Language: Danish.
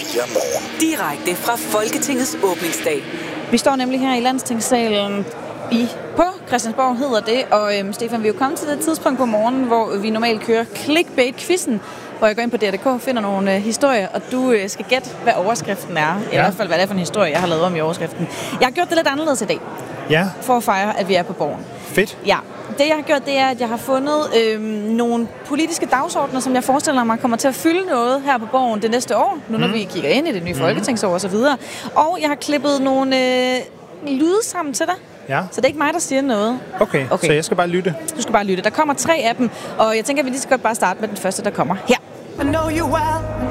Direkte fra Folketingets åbningsdag. Vi står nemlig her i Landstingssalen på Christiansborg hedder det, og Stefan, vi er jo kommet til det tidspunkt på morgenen, hvor vi normalt kører clickbait-quizzen, hvor jeg går ind på DR.dk, finder nogle historier, og du skal gætte, hvad overskriften er. I hvert fald, hvad det er for en historie, jeg har lavet om i overskriften. Jeg har gjort det lidt anderledes i dag, for at fejre, at vi er på Borgen. Fedt. Ja. Det, jeg har gjort, det er, at jeg har fundet nogle politiske dagsordner, som jeg forestiller mig kommer til at fylde noget her på Borgen det næste år, nu når vi kigger ind i det nye folketingsår og så videre. Og jeg har klippet nogle lyde sammen til dig. Ja. Så det er ikke mig, der siger noget. Okay, så jeg skal bare lytte. Du skal bare lytte. Der kommer 3 af dem, og jeg tænker, at vi lige skal godt bare starte med den første, der kommer her. I know you well,